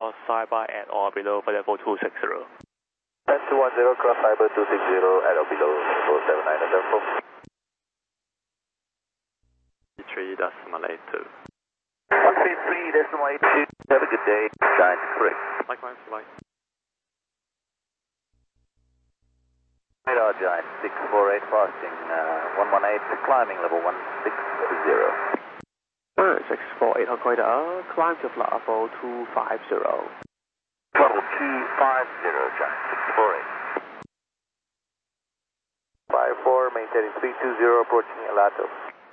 side by at or below for level 260. 210 cross fiber 260 at or below 3.82. 133.82. Have a good day. Giant correct. Likewise, bye. Radar Giant 648 fasting 118 climbing level 160. 648 Hokkaido, climb to flight level 250. Level 250 Giant 648. 54 maintaining 320 approaching Elato.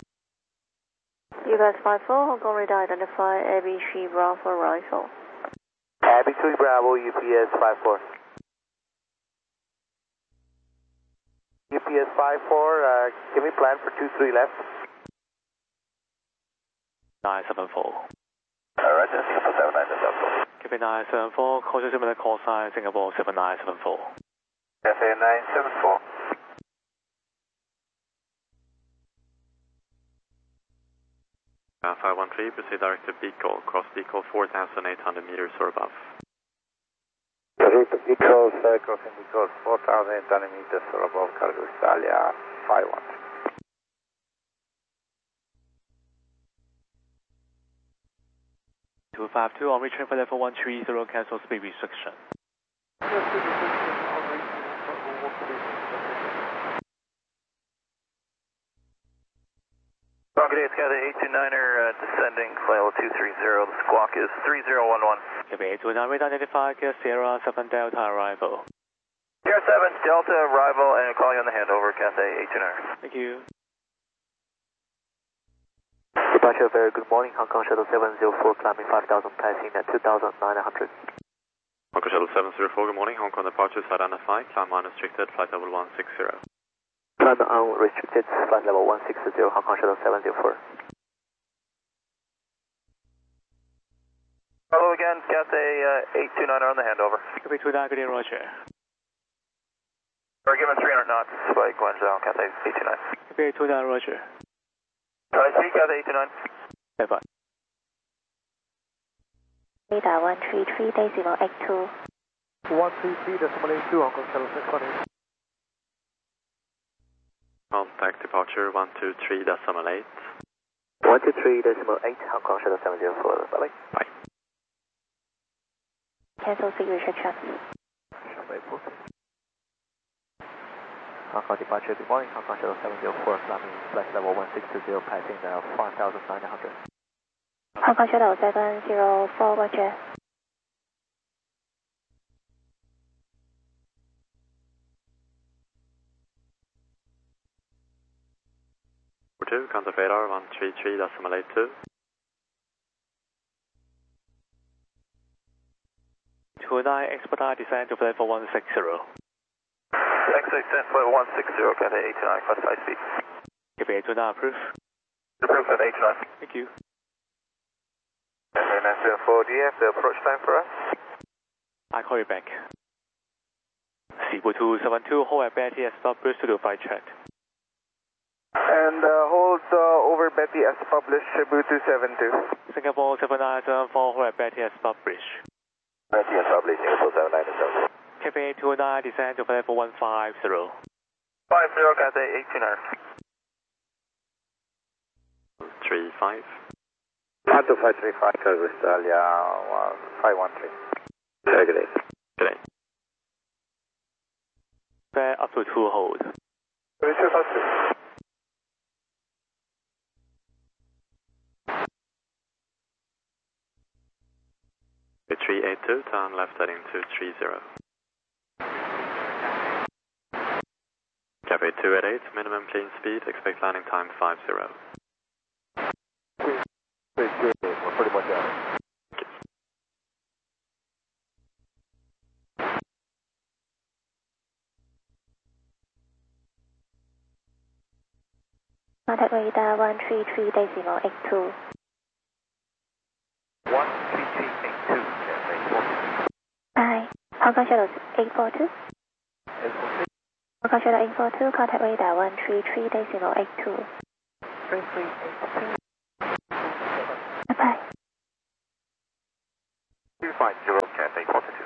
US 54 Hong Kong radar identify ABC Bravo Rifle. Abby 3 Bravo UPS 54. UPS 54, can we plan for 23 left? 974. Alright, Singapore 7974. Cafe 974, call similar call sign Singapore 7974. Cafe 974. Alpha 13, proceed direct to Beagle, cross Beagle 4,800 meters or above. Route to Beagle, crossing Beagle 4,800 meters or above, Cargo Italia 51. Two 252 on return for level 130, cancel speed restriction. Good day, it's Cathay 829er descending, flight level 230, the squawk is 3011. Cafe 829 radar identify Sierra 7 Delta arrival. Sierra 7 Delta arrival and calling on the handover, Cathay 829er. Thank you. Departure, very good morning, Hong Kong Shuttle 704, climbing 5,000, passing at 2,900. Hong Kong Shuttle 704, good morning, Hong Kong departures identified, climb unrestricted, flight level 160. Climb unrestricted, flight level 160, Hong Kong Shuttle 704. Hello again, Cathay 829er on the handover. Cafe 29, good day, Roger. We're given 300 knots by Guangzhou, Cathay 829. Cafe 29, Roger. I see Cathay 829. Bye-bye. Radar 133.82. 133.82, Hong Kong Shuttle 618. Contact departure 123.8. 123.8, Hong Kong Shuttle 704, bye-bye. Bye. Cancel speed restriction. Hong Kong departure, good morning, Hong Kong Shuttle 704, climbing flight level 160, passing 5,900. Hong Kong Shuttle 704, Roger. Contact radar 133.82. 29 expedite descent to level 160. Exit descent flight 160, Cathay 829, classified speed. Cafe 829 approve. Approved at 829. Thank you. Cathay 974, do you have the approach time for us? I call you back. Cebu 272, hold at Betty as stop bridge to do flight check. And hold over Betty as published, Cebu 272. Singapore 7974, hold at Betty as stop bridge. Betty as published, Singapore 7974. Cafe 829 descent to level 150. 50, Cathay 829. 35. 12535, Cargo Italia 513. Very good day. Good day. Fair up to 2 hold. 252. With 382, turn left heading 230. Cafe 288, minimum clean speed, expect landing time 50. We're pretty much out. Contact radar 133.82. 13382, Cathay 4. Hi. Hong Kong Shuttle 842. Hong Kong Shuttle 842, contact radar 133.82. 3382. Bye-bye. 25 350, Cathay 42.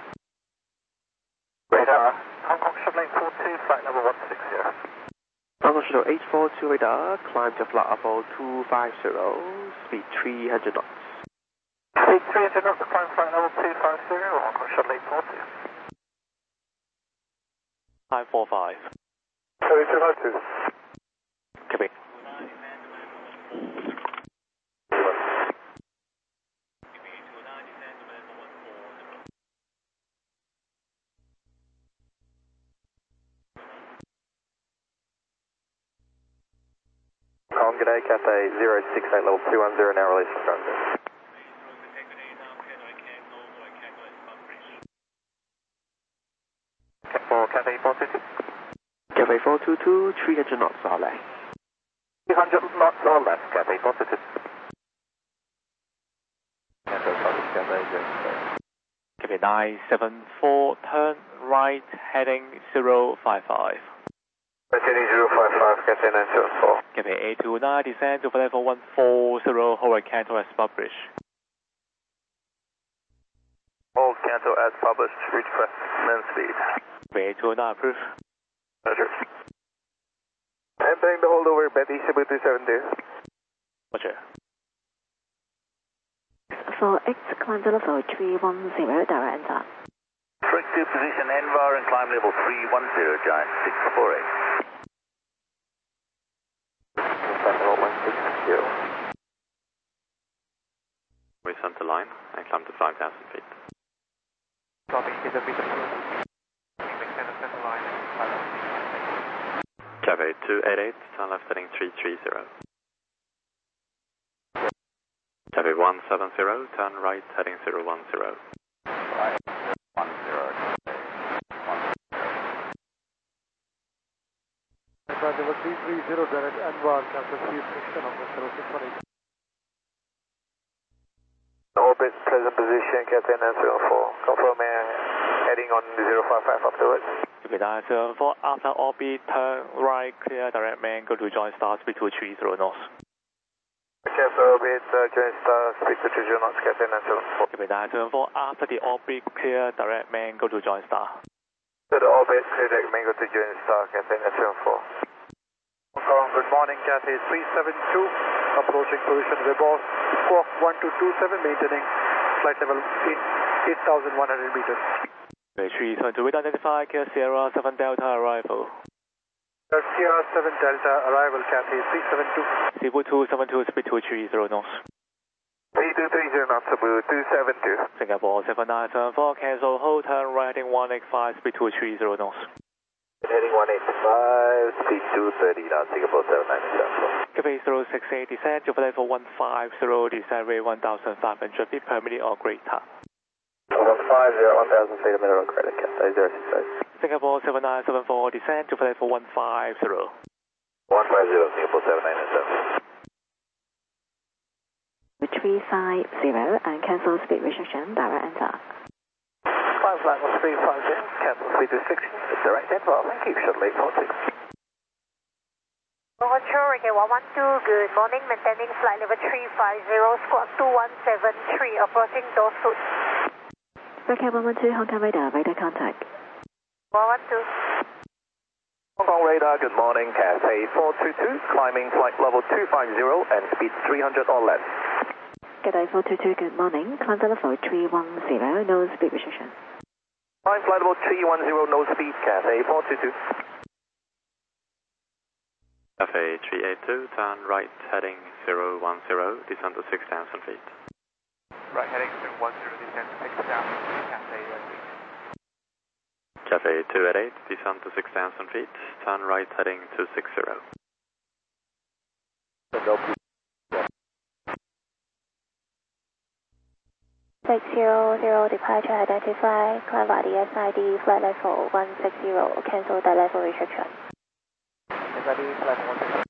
Radar, Hong Kong Shuttle 842, flight level 160. Hong Kong Shuttle 842 radar, climb to flight level 250, speed 300 knots. Speed 300 knots, climb flight level 250, Hong Kong Shuttle 842. 945. 3292. Copy. G'day, Cathay 068 level 210, now release from ground. For Cathay 422. Cathay 422, 300 knots or less. 300 knots or less, Cathay 422. Cathay 974, turn right, heading 055. Heading 055, Cathay 974. Cathay 829, descend to level 140, hold cancel as published. Hold cancel as published, request main speed. Cathay 829, approve. Roger. Entering the holdover, Betty, Cebu 272. Roger. For X, climb to level 310, direct enter. Correct to position NVAR and climb level 310, Giant 648. Level 160. We center line and climb to 5,000 feet. Copy, is a bit of extend the center line and 5,000 feet. Cathay 288, turn left heading 330. Cathay 170, turn right heading 010. Right, 10. Level 330, direct NVAR, cancel speed section of the 0618. Orbit, present position, Cathay 974. Confirm heading on 055 afterwards. Cathay 974, after orbit, turn right, clear direct main, go to joint star, speed 230 knots. Cancel orbit, joint star, speed 230 knots, Cathay 974. Cathay 974, after the orbit, clear direct main, go to joint star. To the orbit, clear direct main, go to joint star, Cathay 974. Hong Kong, good morning, Cathay 372, approaching position Weber, squawk 1227, maintaining flight level 8,100 meters. Cathay 372, radar identify, Sierra 7 Delta arrival. Sierra 7 Delta arrival, Cathay 372. Cebu 272, speed 230 knots. 3230 knots, Cebu 272. Singapore 7974, cancel, hold, turn right heading 185, speed 230 knots. Heading 185, speed 230 knots, Singapore 7974. Cathay 068, descend to level 150, descend rate 1,500 feet per minute or greater. 150, 1,000 feet a minute on credit, Cathay 068. Singapore 7974, descend to level 150. 150, Singapore 7974. 350 and cancel speed restriction, direct enter. Climb flight level 350, cancel speed restriction, direct enter, thank you, shuttle 842. Control, Ricky 112, good morning, maintaining flight level 350, squawk 2173, approaching Dorsut. Ricky 112, Hong Kong radar, radar contact. 112. Hong Kong radar, good morning, Cathay 422, climbing flight level 250 and speed 300 or less. Cathay 422, good morning, climb to level 310, no speed restriction. Climb flight level 310, no speed, Cathay 422. Cathay 382, turn right heading 010, descend to 6,000 feet. Right heading 010, descend to 6,000 feet, Cathay Cathay 288, descend to 6,000 feet, turn right heading 260. Take 00, departure identify, climb by the SID, flight level 160, cancel the level restriction. SID, flight 160.